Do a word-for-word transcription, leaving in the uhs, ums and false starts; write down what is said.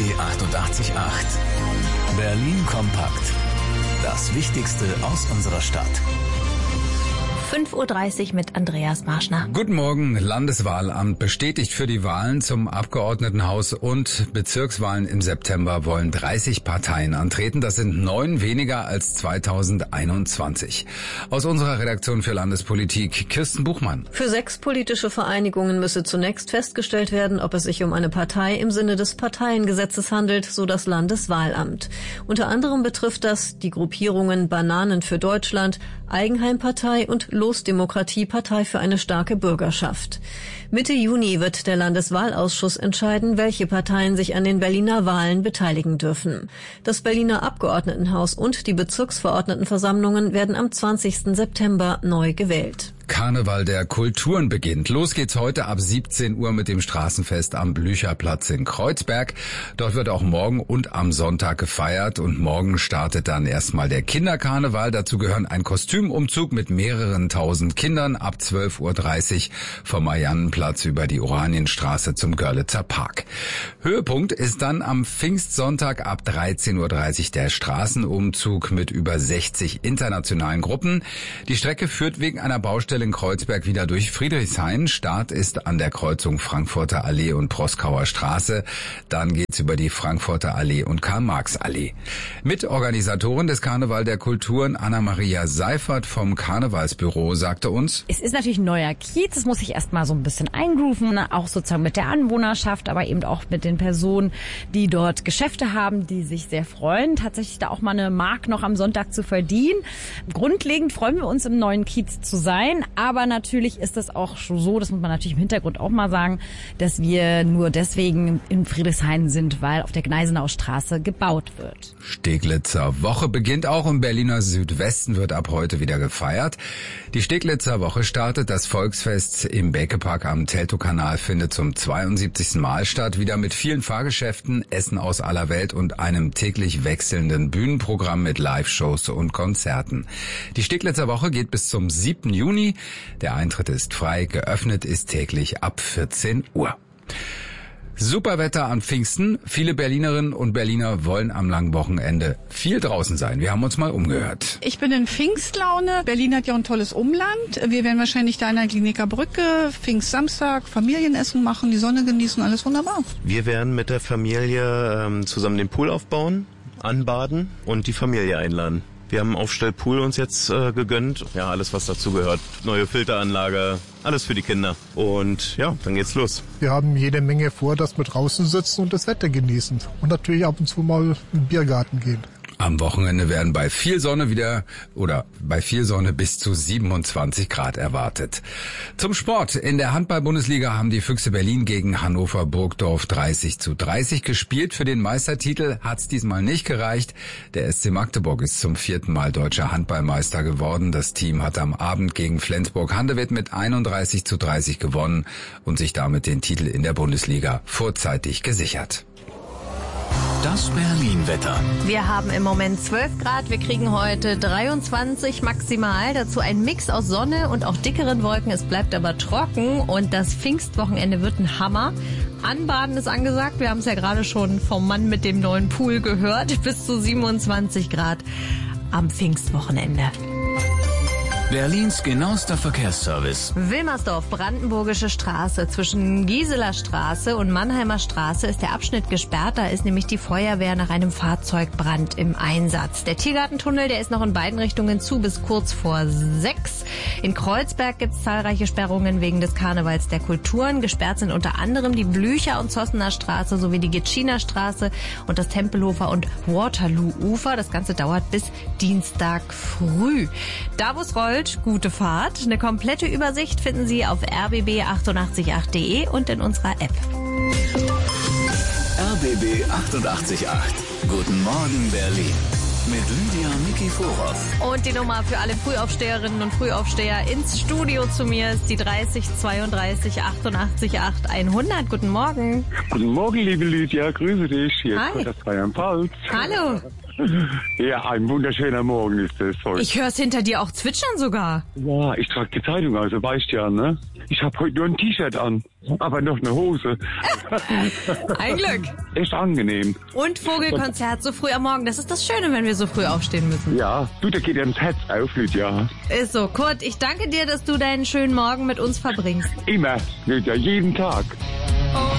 B achtundachtzig Komma acht. Berlin kompakt. Das Wichtigste aus unserer Stadt. fünf Uhr dreißig mit Andreas Marschner. Guten Morgen. Landeswahlamt bestätigt für die Wahlen zum Abgeordnetenhaus und Bezirkswahlen im September wollen dreißig Parteien antreten. Das sind neun weniger als zweitausendeinundzwanzig. Aus unserer Redaktion für Landespolitik Kirsten Buchmann. Für sechs politische Vereinigungen müsse zunächst festgestellt werden, ob es sich um eine Partei im Sinne des Parteiengesetzes handelt, so das Landeswahlamt. Unter anderem betrifft das die Gruppierungen Bananen für Deutschland, Eigenheimpartei und Losdemokratie, Partei für eine starke Bürgerschaft. Mitte Juni wird der Landeswahlausschuss entscheiden, welche Parteien sich an den Berliner Wahlen beteiligen dürfen. Das Berliner Abgeordnetenhaus und die Bezirksverordnetenversammlungen werden am zwanzigsten September neu gewählt. Karneval der Kulturen beginnt. Los geht's heute ab siebzehn Uhr mit dem Straßenfest am Blücherplatz in Kreuzberg. Dort wird auch morgen und am Sonntag gefeiert und morgen startet dann erstmal der Kinderkarneval. Dazu gehören ein Kostümumzug mit mehreren tausend Kindern ab zwölf Uhr dreißig vom Mariannenplatz über die Oranienstraße zum Görlitzer Park. Höhepunkt ist dann am Pfingstsonntag ab dreizehn Uhr dreißig der Straßenumzug mit über sechzig internationalen Gruppen. Die Strecke führt wegen einer Baustelle in Kreuzberg wieder durch Friedrichshain. Start ist an der Kreuzung Frankfurter Allee und Proskauer Straße. Dann geht's über die Frankfurter Allee und Karl-Marx-Allee. Mitorganisatorin des Karneval der Kulturen Anna-Maria Seifert vom Karnevalsbüro sagte uns: Es ist natürlich ein neuer Kiez, es muss sich erstmal so ein bisschen eingrooven, auch sozusagen mit der Anwohnerschaft, aber eben auch mit den Personen, die dort Geschäfte haben, die sich sehr freuen, tatsächlich da auch mal eine Mark noch am Sonntag zu verdienen. Grundlegend freuen wir uns, im neuen Kiez zu sein, aber natürlich ist es auch so, das muss man natürlich im Hintergrund auch mal sagen, dass wir nur deswegen in Friedrichshain sind, weil auf der Gneisenaustraße gebaut wird. Steglitzer Woche beginnt auch im Berliner Südwesten, wird ab heute wieder gefeiert. Die Steglitzer Woche startet. Das Volksfest im Bäckepark am Teltowkanal findet zum zweiundsiebzigsten Mal statt. Wieder mit vielen Fahrgeschäften, Essen aus aller Welt und einem täglich wechselnden Bühnenprogramm mit Live-Shows und Konzerten. Die Steglitzer Woche geht bis zum siebten Juni. Der Eintritt ist frei. Geöffnet ist täglich ab vierzehn Uhr. Super Wetter an Pfingsten. Viele Berlinerinnen und Berliner wollen am langen Wochenende viel draußen sein. Wir haben uns mal umgehört. Ich bin in Pfingstlaune. Berlin hat ja ein tolles Umland. Wir werden wahrscheinlich da in der Kliniker Brücke Pfingstsamstag Familienessen machen, die Sonne genießen, alles wunderbar. Wir werden mit der Familie ähm, zusammen den Pool aufbauen, anbaden und die Familie einladen. Wir haben einen Aufstellpool uns jetzt äh, gegönnt. Ja, alles, was dazu gehört. Neue Filteranlage, alles für die Kinder. Und ja, dann geht's los. Wir haben jede Menge vor, dass wir draußen sitzen und das Wetter genießen. Und natürlich ab und zu mal in den Biergarten gehen. Am Wochenende werden bei viel Sonne wieder oder bei viel Sonne bis zu siebenundzwanzig Grad erwartet. Zum Sport. In der Handball-Bundesliga haben die Füchse Berlin gegen Hannover Burgdorf dreißig zu dreißig gespielt. Für den Meistertitel hat's diesmal nicht gereicht. Der S C Magdeburg ist zum vierten Mal deutscher Handballmeister geworden. Das Team hat am Abend gegen Flensburg-Handewitt mit einunddreißig zu dreißig gewonnen und sich damit den Titel in der Bundesliga vorzeitig gesichert. Das Berlin-Wetter. Wir haben im Moment zwölf Grad, wir kriegen heute dreiundzwanzig maximal. Dazu ein Mix aus Sonne und auch dickeren Wolken. Es bleibt aber trocken und das Pfingstwochenende wird ein Hammer. Anbaden ist angesagt. Wir haben es ja gerade schon vom Mann mit dem neuen Pool gehört. Bis zu siebenundzwanzig Grad am Pfingstwochenende. Berlins genauester Verkehrsservice. Wilmersdorf, Brandenburgische Straße. Zwischen Gieseler Straße und Mannheimer Straße ist der Abschnitt gesperrt. Da ist nämlich die Feuerwehr nach einem Fahrzeugbrand im Einsatz. Der Tiergartentunnel, der ist noch in beiden Richtungen zu bis kurz vor sechs. In Kreuzberg gibt es zahlreiche Sperrungen wegen des Karnevals der Kulturen. Gesperrt sind unter anderem die Blücher- und Zossener Straße sowie die Gitschiner Straße und das Tempelhofer und Waterloo-Ufer. Das Ganze dauert bis Dienstag früh. Da, wo es rollt, gute Fahrt. Eine komplette Übersicht finden Sie auf r b b achtundachtzig punkt acht punkt d e und in unserer App. R B B achtundachtzig Komma acht. Guten Morgen Berlin. Mit Lydia Nikiforov. Und die Nummer für alle Frühaufsteherinnen und Frühaufsteher ins Studio zu mir ist die dreißig zweiunddreißig achtundachtzig acht hundert. Guten Morgen. Guten Morgen, liebe Lydia. Grüße dich. Hier Hi. ist das Rheinland-Pfalz. Hallo. Ja, ein wunderschöner Morgen ist es heute. Ich höre es hinter dir auch zwitschern sogar. Ja, ich trage die Zeitung, also weißt ja, ne? Ich habe heute nur ein T-Shirt an, aber noch eine Hose. Ein Glück. Echt angenehm. Und Vogelkonzert so früh am Morgen. Das ist das Schöne, wenn wir so früh aufstehen müssen. Ja, du, da geht ja ins Herz auf, Lydia. Ist so. Kurt, ich danke dir, dass du deinen schönen Morgen mit uns verbringst. Immer, Lydia, jeden Tag. Oh.